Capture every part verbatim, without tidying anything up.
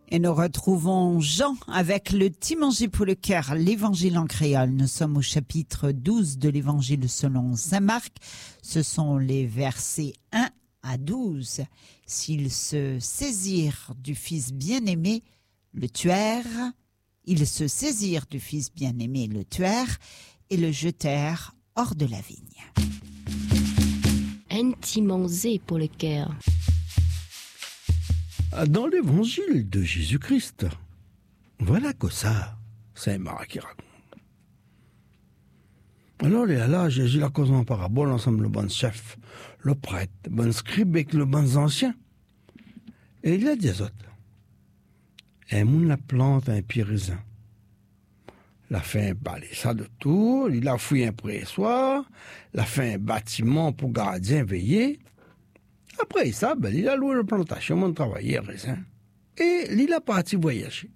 Et nous retrouvons Jean avec le petit manger pour le cœur, l'évangile en créole. Nous sommes au chapitre douze de l'évangile selon saint Marc. Ce sont les versets un à douze. S'ils se saisirent du fils bien-aimé, le tuèrent. Ils se saisirent du fils bien-aimé, le tuèrent et le jetèrent hors de la vigne. Un petit manger pour le cœur. Dans l'évangile de Jésus-Christ, voilà que ça, saint Marc qui raconte. Alors, là, là, Jésus l'a causé en parabole ensemble le bon chef, le prêtre, le bon scribe et le bon ancien. Et il a dit aux autres, un monde la plante un pied raisin. Il a fait un balai ça de tour, il a fouillé un pressoir, il a fait un bâtiment pour gardien veiller. Après ça, ben, il a loué la plantation, il a travaillé raisin. Et il a parti voyager.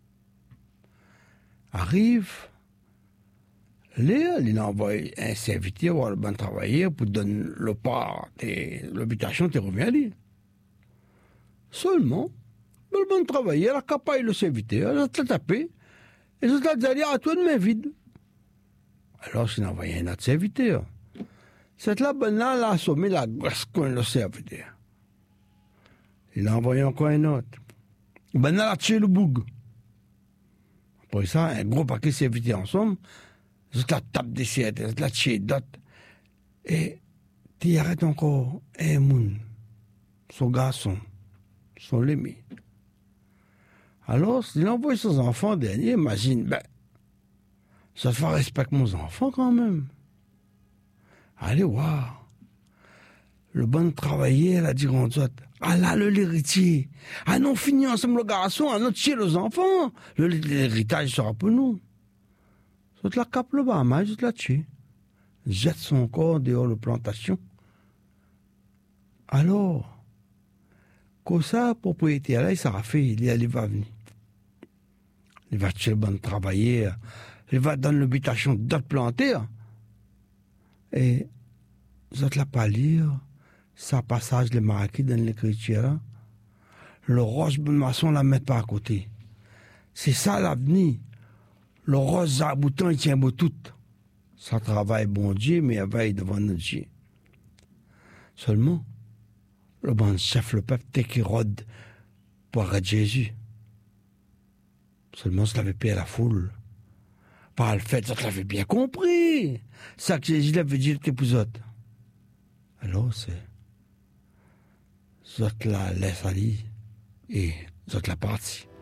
Arrive, là, il a envoyé un serviteur voir le bon travailleur pour donner le part de l'habitation, tu reviens à lui. Seulement, le bon travailleur a capé le serviteur, il a tapé, et il a dit à toi de main vide. Alors, il a envoyé un autre serviteur. Cette là, ben là, l'a assommé la graisse qu'on le serviteur. Il a envoyé encore un autre. Ben là, l'a tué le boug. Après ça, un gros paquet de serviteurs ensemble, ils la tape des serviteurs, ils la tué d'autres. Et, tu arrêtes encore un monde, son garçon, son l'ami. Alors, il a envoyé ses enfants dernier, imagine, ben, ça te fait respecter mes enfants quand même. Allez voir. Le bon travailler, elle a dit qu'on dit, ah là, le l'héritier. Ah non, fini ensemble le garçon, ah non, tuer les enfants. Le, l'héritage sera pour nous. Ça te la cape le bas, mais je te la tue. Jette son corps dehors de plantation. Alors, comme ça, propriétaire là, il sera fait, il, il va venir. Il va tuer le bon travailler, il va dans l'habitation d'autres planteurs. Et vous êtes là pas lire ça passage de marqué dans l'écriture. Le roche de maçon la met pas à côté. C'est ça l'avenir. Le roche à bouton il tient beau tout. Ça travaille bon Dieu, mais elle veille devant notre Dieu. Seulement, le bon chef, le peuple, t'es qui rôde pour arrêter Jésus. Seulement, ça l'avait payé à la foule. Par le fait, ça l'avait bien compris. Ça que Jésus l'avait dit, t'es pour autres. Alors, c'est. Zot la laisse aller et zot la partie.